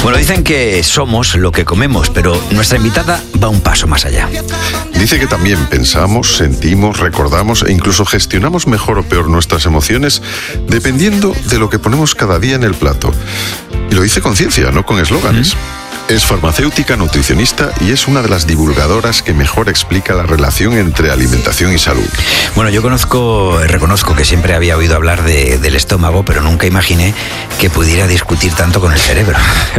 Bueno, dicen que somos lo que comemos, pero nuestra invitada va un paso más allá. Dice que también pensamos, sentimos, recordamos e incluso gestionamos mejor o peor nuestras emociones dependiendo de lo que ponemos cada día en el plato. Y lo dice con ciencia, no con eslóganes. Es farmacéutica, nutricionista y es una de las divulgadoras que mejor explica la relación entre alimentación y salud. Bueno, yo reconozco que siempre había oído hablar del estómago, pero nunca imaginé que pudiera discutir tanto con el cerebro.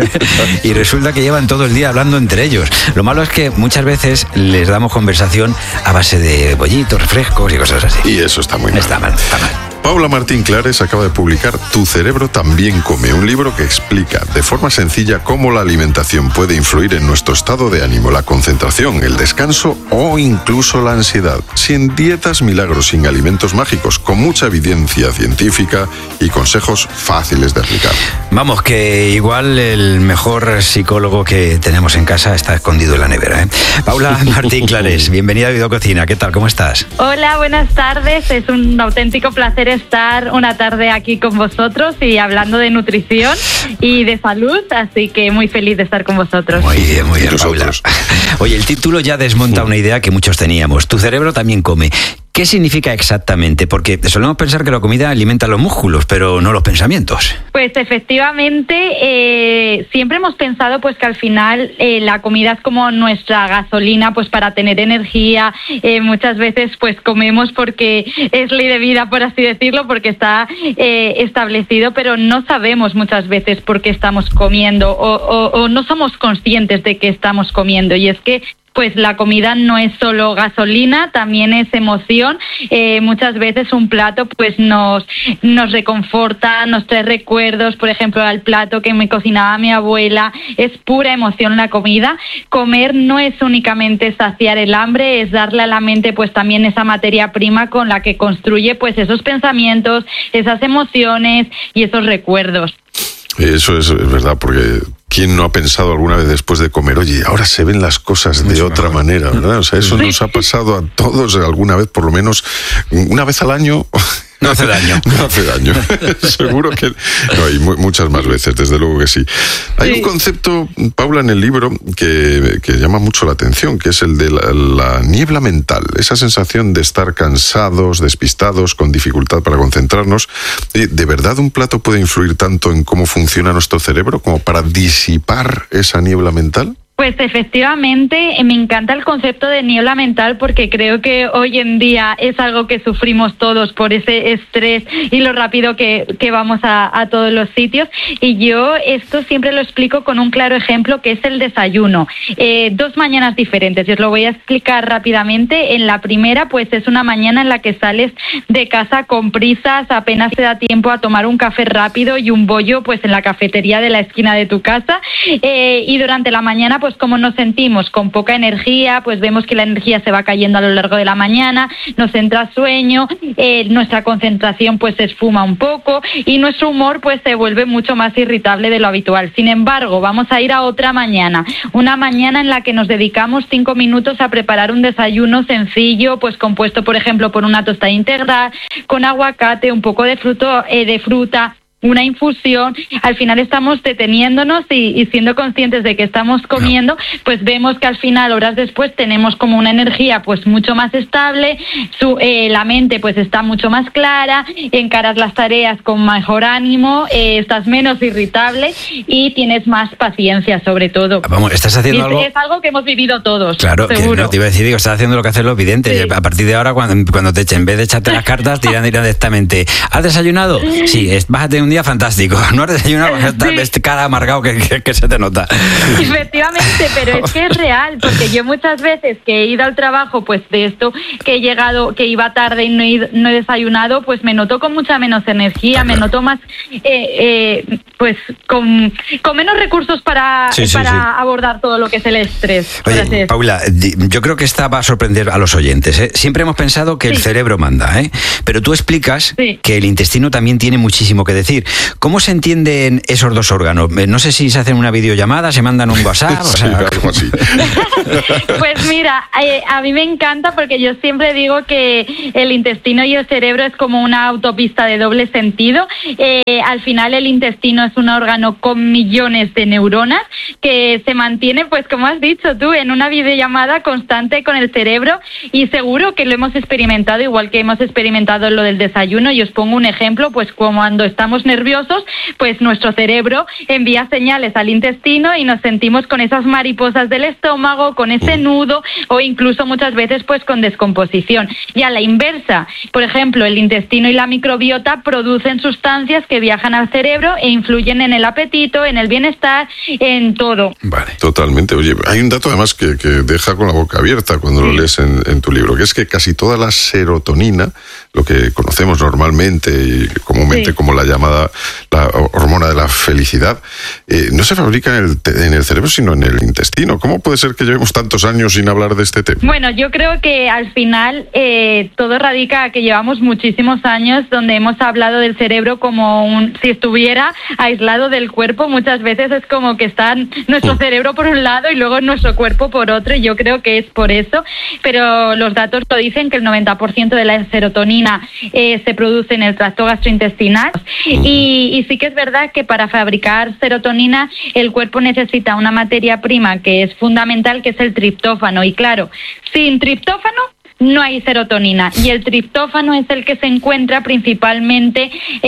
Y resulta que llevan todo el día hablando entre ellos. Lo malo es que muchas veces les damos conversación a base de bollitos, refrescos y cosas así. Y eso está muy mal. Está mal. Paula Martín Clares acaba de publicar Tu cerebro también come, un libro que explica de forma sencilla cómo la alimentación puede influir en nuestro estado de ánimo, la concentración, el descanso o incluso la ansiedad. Sin dietas milagros, sin alimentos mágicos, con mucha evidencia científica y consejos fáciles de aplicar. Vamos, que igual el mejor psicólogo que tenemos en casa está escondido en la nevera, ¿eh? Paula Martín Clares, bienvenida a Videococina. ¿Qué tal? ¿Cómo estás? Hola, buenas tardes. Es un auténtico placer estar una tarde aquí con vosotros y hablando de nutrición y de salud, así que muy feliz de estar con vosotros. Muy bien, Paula. Oye, el título ya desmonta una idea que muchos teníamos. Tu cerebro también come. ¿Qué significa exactamente? Porque solemos pensar que la comida alimenta los músculos, pero no los pensamientos. Pues efectivamente, siempre hemos pensado pues que al final la comida es como nuestra gasolina pues para tener energía. Muchas veces pues comemos porque es ley de vida, por así decirlo, porque está establecido, pero no sabemos muchas veces por qué estamos comiendo o no somos conscientes de que estamos comiendo. Y es que pues la comida no es solo gasolina, también es emoción. Muchas veces un plato pues nos reconforta, nos trae recuerdos. Por ejemplo, al plato que me cocinaba mi abuela, es pura emoción la comida. Comer no es únicamente saciar el hambre, es darle a la mente pues también esa materia prima con la que construye pues esos pensamientos, esas emociones y esos recuerdos. Eso es verdad, porque ¿quién no ha pensado alguna vez después de comer, oye, ahora se ven las cosas de otra manera, ¿verdad? O sea, eso nos ha pasado a todos alguna vez, por lo menos una vez al año. No hace daño. No hace daño. Seguro que no, y muchas más veces, desde luego que sí. Hay un concepto, Paula, en el libro que llama mucho la atención, que es el de la niebla mental. Esa sensación de estar cansados, despistados, con dificultad para concentrarnos. ¿De verdad un plato puede influir tanto en cómo funciona nuestro cerebro como para disipar esa niebla mental? Pues efectivamente, me encanta el concepto de niebla mental porque creo que hoy en día es algo que sufrimos todos por ese estrés y lo rápido que vamos a todos los sitios. Y yo esto siempre lo explico con un claro ejemplo que es el desayuno. 2 mañanas diferentes, y os lo voy a explicar rápidamente. En la primera, pues es una mañana en la que sales de casa con prisas, apenas te da tiempo a tomar un café rápido y un bollo pues en la cafetería de la esquina de tu casa. Y durante la mañana, pues como nos sentimos con poca energía, pues vemos que la energía se va cayendo a lo largo de la mañana, nos entra sueño, nuestra concentración pues se esfuma un poco y nuestro humor pues se vuelve mucho más irritable de lo habitual. Sin embargo, vamos a ir a otra mañana, una mañana en la que nos dedicamos 5 minutos a preparar un desayuno sencillo, pues compuesto por ejemplo por una tostada integral, con aguacate, un poco de fruta, una infusión. Al final estamos deteniéndonos y siendo conscientes de que estamos comiendo, pues vemos que al final, horas después, tenemos como una energía pues mucho más estable, la mente pues está mucho más clara, encaras las tareas con mejor ánimo, estás menos irritable y tienes más paciencia sobre todo. Vamos, estás haciendo algo... Es algo que hemos vivido todos, claro, seguro. Que no te iba a decir, estás haciendo lo que hacen los videntes. Sí. A partir de ahora, cuando te echen, en vez de echarte las cartas, te irán directamente. ¿Has desayunado? Sí, vas a tener un día fantástico. No has desayunado, vas a estar cada amargado que se te nota. Efectivamente, pero es que es real, porque yo muchas veces que he ido al trabajo, pues de esto que he llegado, que iba tarde y no he desayunado, pues me noto con mucha menos energía, me noto más, pues con menos recursos para abordar todo lo que es el estrés. Oye, Paula, yo creo que esta va a sorprender a los oyentes, ¿eh? Siempre hemos pensado que el cerebro manda, ¿eh? Pero tú explicas que el intestino también tiene muchísimo que decir. decir, ¿cómo se entienden esos dos órganos? No sé si se hacen una videollamada, se mandan un WhatsApp, o sea, algo así. Pues mira, a mí me encanta porque yo siempre digo que el intestino y el cerebro es como una autopista de doble sentido. Al final el intestino es un órgano con millones de neuronas que se mantiene, pues como has dicho tú, en una videollamada constante con el cerebro, y seguro que lo hemos experimentado igual que hemos experimentado lo del desayuno. Y os pongo un ejemplo, pues cuando estamos nerviosos, pues nuestro cerebro envía señales al intestino y nos sentimos con esas mariposas del estómago, con ese nudo, o incluso muchas veces pues con descomposición. Y a la inversa, por ejemplo, el intestino y la microbiota producen sustancias que viajan al cerebro e influyen en el apetito, en el bienestar, en todo. Vale, totalmente. Oye, hay un dato además que deja con la boca abierta cuando lo lees en tu libro, que es que casi toda la serotonina, lo que conocemos normalmente y comúnmente como la llamada la hormona de la felicidad, no se fabrica en el cerebro, sino en el intestino. ¿Cómo puede ser que llevemos tantos años sin hablar de este tema? Bueno, yo creo que al final todo radica que llevamos muchísimos años donde hemos hablado del cerebro como si estuviera aislado del cuerpo. Muchas veces es como que está nuestro cerebro por un lado y luego nuestro cuerpo por otro, y yo creo que es por eso. Pero los datos lo dicen, que el 90% de la serotonina se produce en el tracto gastrointestinal. Y sí que es verdad que para fabricar serotonina el cuerpo necesita una materia prima que es fundamental, que es el triptófano. Y claro, sin triptófano no hay serotonina, y el triptófano es el que se encuentra principalmente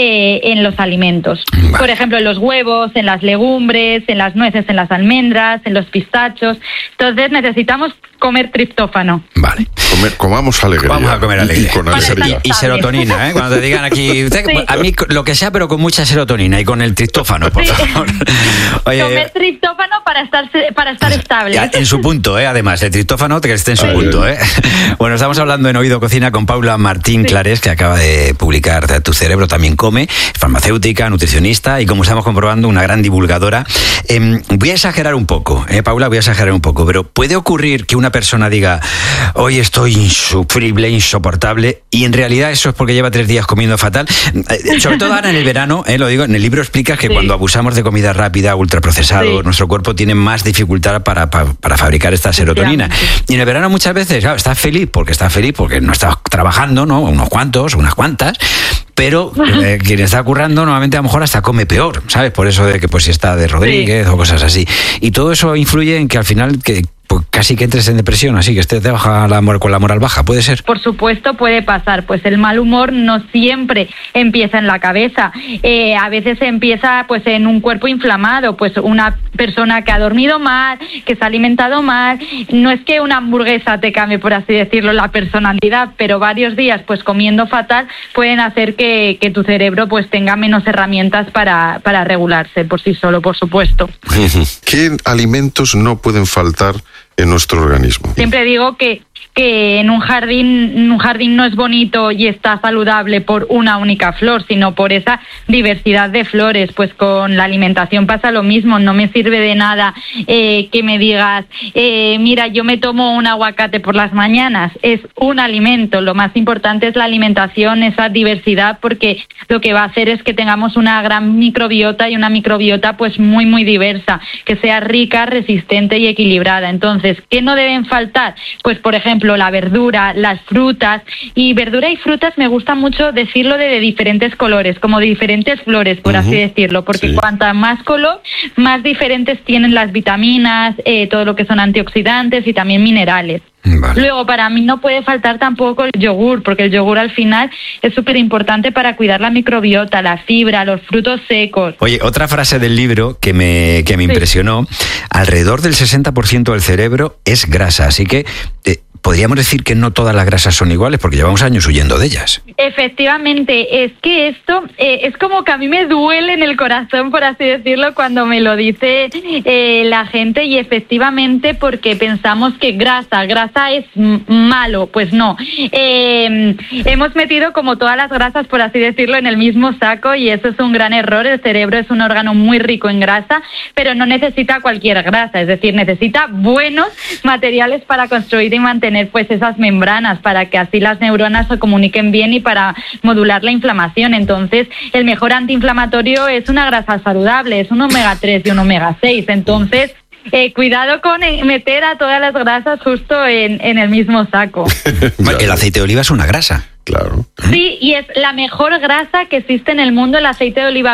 en los alimentos. Vale. Por ejemplo, en los huevos, en las legumbres, en las nueces, en las almendras, en los pistachos. Entonces necesitamos comer triptófano. Vale. Comamos alegría. Vamos a comer alegría. Y con alegría. Y serotonina, ¿eh? Cuando te digan aquí, usted, sí, a mí lo que sea, pero con mucha serotonina y con el triptófano, por favor. Oye, comer triptófano para estar estable. En su punto, además, el triptófano que esté en su punto. Bueno, estamos hablando en Oído Cocina con Paula Martín Clarés, que acaba de publicar Tu cerebro también come, farmacéutica, nutricionista y, como estamos comprobando, una gran divulgadora. Voy a exagerar un poco, Paula, pero puede ocurrir que una persona diga, hoy estoy insufrible, insoportable, y en realidad eso es porque lleva 3 días comiendo fatal. Sobre todo ahora en el verano, lo digo, en el libro explicas que cuando abusamos de comida rápida, ultraprocesado, nuestro cuerpo tiene más dificultad para fabricar esta serotonina. Y en el verano muchas veces, claro, estás feliz porque no estás trabajando, ¿no? Unas cuantas, pero quien está currando normalmente a lo mejor hasta come peor, ¿sabes? Por eso de que pues si está de Rodríguez o cosas así. Y todo eso influye en que al final pues casi que entres en depresión, así que estés con la moral baja, ¿puede ser? Por supuesto, puede pasar. Pues el mal humor no siempre empieza en la cabeza. A veces empieza pues en un cuerpo inflamado, pues una persona que ha dormido mal, que se ha alimentado mal. No es que una hamburguesa te cambie, por así decirlo, la personalidad, pero varios días pues comiendo fatal pueden hacer que tu cerebro pues tenga menos herramientas para regularse por sí solo, por supuesto. ¿Qué alimentos no pueden faltar en nuestro organismo? Siempre digo que en un jardín no es bonito y está saludable por una única flor, sino por esa diversidad de flores. Pues con la alimentación pasa lo mismo. No me sirve de nada que me digas, mira, yo me tomo un aguacate por las mañanas. Es un alimento. Lo más importante es la alimentación, esa diversidad, porque lo que va a hacer es que tengamos una gran microbiota, y una microbiota pues muy, muy diversa, que sea rica, resistente y equilibrada. Entonces, ¿qué no deben faltar? Pues, por ejemplo, la verdura, las frutas. Y verdura y frutas me gusta mucho decirlo de diferentes colores, como de diferentes flores, por así decirlo, porque cuanta más color, más diferentes tienen las vitaminas, todo lo que son antioxidantes y también minerales. Vale. Luego, para mí no puede faltar tampoco el yogur, porque el yogur al final es súper importante para cuidar la microbiota, la fibra, los frutos secos. Oye, otra frase del libro que me impresionó: alrededor del 60% del cerebro es grasa, así que podríamos decir que no todas las grasas son iguales, porque llevamos años huyendo de ellas. Efectivamente, es que esto es como que a mí me duele en el corazón, por así decirlo, cuando me lo dice la gente, y efectivamente porque pensamos que grasa es malo. Pues no. Hemos metido como todas las grasas, por así decirlo, en el mismo saco, y eso es un gran error. El cerebro es un órgano muy rico en grasa, pero no necesita cualquier grasa, es decir, necesita buenos materiales para construir y mantener pues esas membranas, para que así las neuronas se comuniquen bien y para modular la inflamación. Entonces, el mejor antiinflamatorio es una grasa saludable, es un omega 3 y un omega 6. Entonces, cuidado con meter a todas las grasas justo en el mismo saco. El aceite de oliva es una grasa. Claro. Sí, y es la mejor grasa que existe en el mundo, el aceite de oliva